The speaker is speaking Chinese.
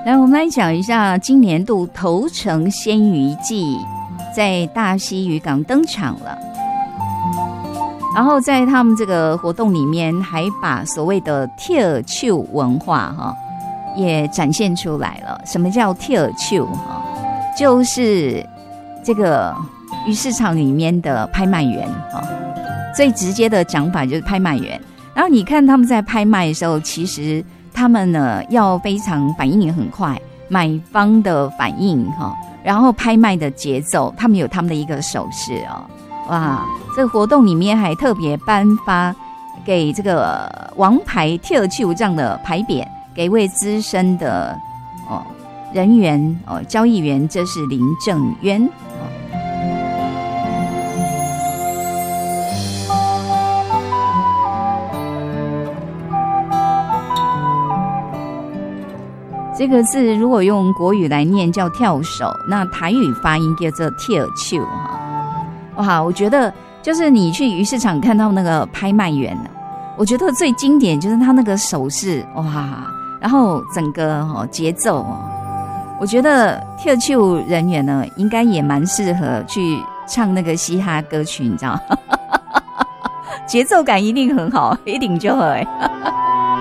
来，我们来讲一下今年度头城鲜鱼季在大溪渔港登场了。然后在他们这个活动里面，还把所谓的特秀文化也展现出来了。什么叫特秀就是这个鱼市场里面的拍卖员最直接的讲法就是拍卖员。然后你看他们在拍卖的时候，其实他们呢要非常反应也很快，买方的反应然后拍卖的节奏，他们有他们的一个手势哇，这个活动里面还特别颁发给这个王牌特秀这样的牌匾给一位资深的人员交易员，这是林正渊。这个字如果用国语来念叫跳手，那台语发音叫做跳秀哇，我觉得就是你去鱼市场看到那个拍卖员我觉得最经典就是他那个手势哇，然后整个节奏我觉得跳秀人员呢应该也蛮适合去唱那个嘻哈歌曲，你知道节奏感一定很好，一定就会